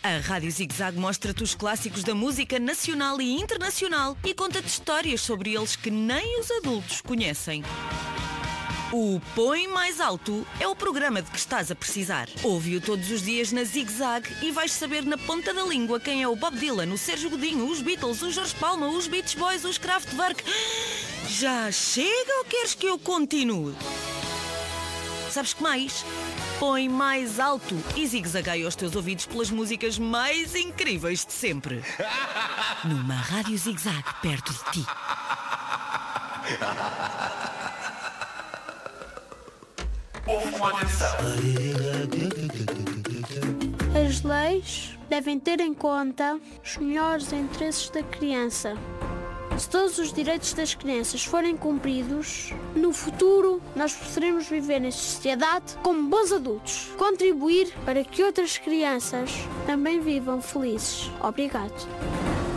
A Rádio Zig Zag mostra-te os clássicos da música nacional e internacional e conta-te histórias sobre eles que nem os adultos conhecem. O Põe Mais Alto é o programa de que estás a precisar. Ouve-o todos os dias na Zig Zag e vais saber na ponta da língua quem é o Bob Dylan, o Sérgio Godinho, os Beatles, o Jorge Palma, os Beach Boys, os Kraftwerk. Já chega ou queres que eu continue? Sabes que mais? Põe mais alto e zig-zagueia aos teus ouvidos pelas músicas mais incríveis de sempre. Numa Rádio Zig Zag perto de ti. Ouve com atenção. As leis devem ter em conta os melhores interesses da criança. Se todos os direitos das crianças forem cumpridos, no futuro nós poderemos viver em sociedade como bons adultos. Contribuir para que outras crianças também vivam felizes. Obrigado.